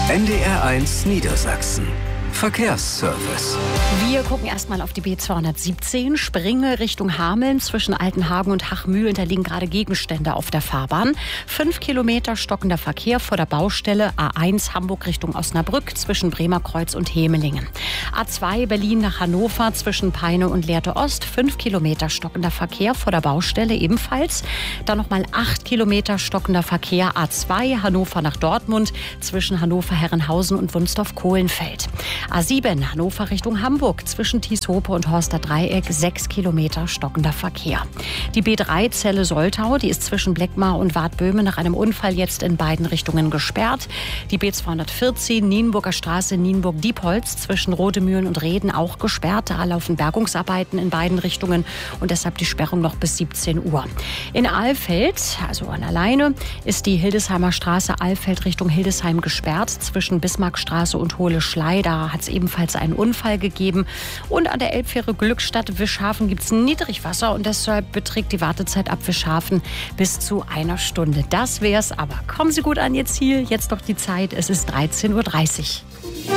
NDR1 Niedersachsen. Verkehrsservice. Wir gucken erstmal auf die B217, Springe Richtung Hameln. Zwischen Altenhagen und Hachmühlen, da liegen gerade Gegenstände auf der Fahrbahn. 5 Kilometer stockender Verkehr vor der Baustelle A1 Hamburg Richtung Osnabrück zwischen Bremerkreuz und Hemelingen. A2 Berlin nach Hannover zwischen Peine und Lehrte Ost. 5 Kilometer stockender Verkehr vor der Baustelle ebenfalls. Dann nochmal 8 Kilometer stockender Verkehr A2 Hannover nach Dortmund zwischen Hannover-Herrenhausen und Wunsdorf-Kohlenfeld. A7 Hannover Richtung Hamburg zwischen Tieshope und Horster Dreieck 6 Kilometer stockender Verkehr. Die B3 Celle-Soltau, die ist zwischen Bleckmar und Wartböhmen nach einem Unfall jetzt in beiden Richtungen gesperrt. Die B214 Nienburger Straße Nienburg-Diepholz zwischen Rodemühlen und Reden auch gesperrt. Da laufen Bergungsarbeiten in beiden Richtungen und deshalb die Sperrung noch bis 17 Uhr. In Alfeld, also an alleine, ist die Hildesheimer Straße Alfeld Richtung Hildesheim gesperrt zwischen Bismarckstraße und Hohle Schlei. Da hat es ebenfalls einen Unfall gegeben. Und an der Elbfähre Glückstadt-Wischhafen gibt es Niedrigwasser und deshalb beträgt die Wartezeit ab Wischhafen bis zu 1 Stunde. Das wär's, aber kommen Sie gut an Ihr Ziel. Jetzt noch die Zeit, es ist 13:30 Uhr.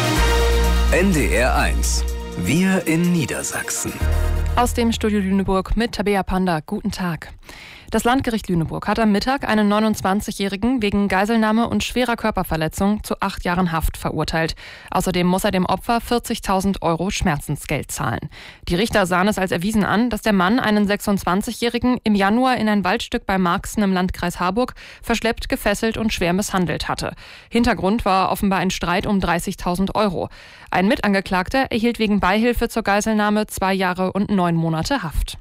NDR1. Wir in Niedersachsen. Aus dem Studio Lüneburg mit Tabea Panda. Guten Tag. Das Landgericht Lüneburg hat am Mittag einen 29-Jährigen wegen Geiselnahme und schwerer Körperverletzung zu 8 Jahren Haft verurteilt. Außerdem muss er dem Opfer 40.000 Euro Schmerzensgeld zahlen. Die Richter sahen es als erwiesen an, dass der Mann einen 26-Jährigen im Januar in ein Waldstück bei Marxen im Landkreis Harburg verschleppt, gefesselt und schwer misshandelt hatte. Hintergrund war offenbar ein Streit um 30.000 Euro. Ein Mitangeklagter erhielt wegen Beihilfe zur Geiselnahme 2 Jahre und 9 Monate Haft.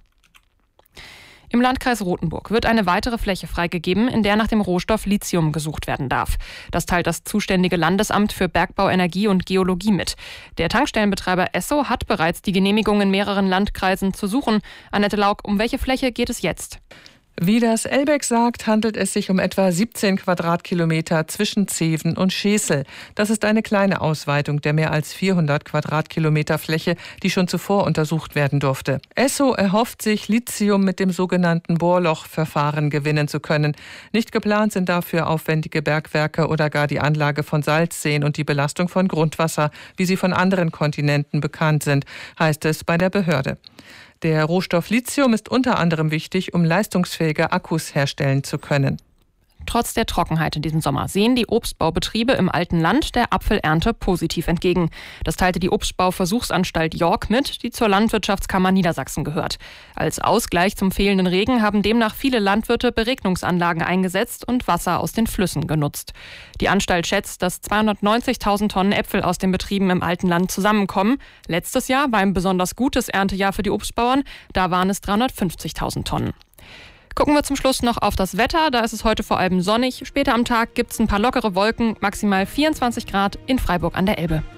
Im Landkreis Rothenburg wird eine weitere Fläche freigegeben, in der nach dem Rohstoff Lithium gesucht werden darf. Das teilt das zuständige Landesamt für Bergbau, Energie und Geologie mit. Der Tankstellenbetreiber Esso hat bereits die Genehmigung in mehreren Landkreisen zu suchen. Annette Lauk, um welche Fläche geht es jetzt? Wie das Elbeck sagt, handelt es sich um etwa 17 Quadratkilometer zwischen Zeven und Schesel. Das ist eine kleine Ausweitung der mehr als 400 Quadratkilometer Fläche, die schon zuvor untersucht werden durfte. Esso erhofft sich, Lithium mit dem sogenannten Bohrlochverfahren gewinnen zu können. Nicht geplant sind dafür aufwendige Bergwerke oder gar die Anlage von Salzseen und die Belastung von Grundwasser, wie sie von anderen Kontinenten bekannt sind, heißt es bei der Behörde. Der Rohstoff Lithium ist unter anderem wichtig, um leistungsfähige Akkus herstellen zu können. Trotz der Trockenheit in diesem Sommer sehen die Obstbaubetriebe im alten Land der Apfelernte positiv entgegen. Das teilte die Obstbauversuchsanstalt York mit, die zur Landwirtschaftskammer Niedersachsen gehört. Als Ausgleich zum fehlenden Regen haben demnach viele Landwirte Beregnungsanlagen eingesetzt und Wasser aus den Flüssen genutzt. Die Anstalt schätzt, dass 290.000 Tonnen Äpfel aus den Betrieben im alten Land zusammenkommen. Letztes Jahr war ein besonders gutes Erntejahr für die Obstbauern. Da waren es 350.000 Tonnen. Gucken wir zum Schluss noch auf das Wetter. Da ist es heute vor allem sonnig. Später am Tag gibt es ein paar lockere Wolken, maximal 24 Grad in Freiburg an der Elbe.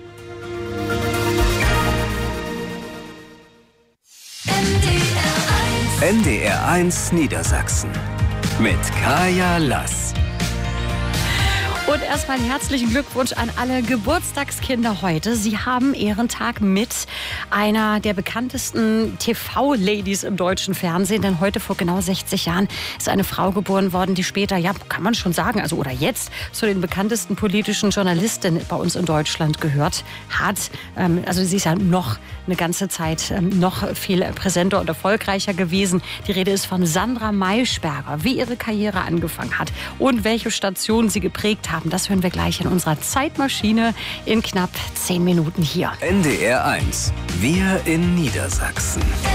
NDR1 Niedersachsen. Mit Kaya Lass. Und erstmal herzlichen Glückwunsch an alle Geburtstagskinder heute. Sie haben Ehrentag mit einer der bekanntesten TV-Ladies im deutschen Fernsehen. Denn heute vor genau 60 Jahren ist eine Frau geboren worden, die später, ja, kann man schon sagen, also oder jetzt zu den bekanntesten politischen Journalistinnen bei uns in Deutschland gehört hat. Also sie ist ja noch eine ganze Zeit noch viel präsenter und erfolgreicher gewesen. Die Rede ist von Sandra Maischberger, wie ihre Karriere angefangen hat und welche Stationen sie geprägt haben. Das hören wir gleich in unserer Zeitmaschine in knapp 10 Minuten hier. NDR1. Wir in Niedersachsen.